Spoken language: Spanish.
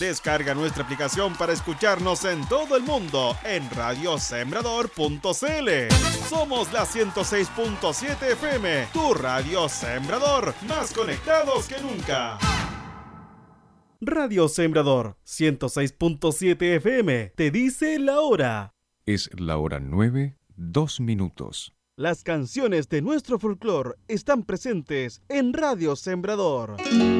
Descarga nuestra aplicación para escucharnos en todo el mundo en radiosembrador.cl. Somos la 106.7 FM, tu radio Sembrador, más conectados que nunca. Radio Sembrador 106.7 FM te dice la hora. Es la hora 9, 2 minutos. Las canciones de nuestro folclore están presentes en Radio Sembrador.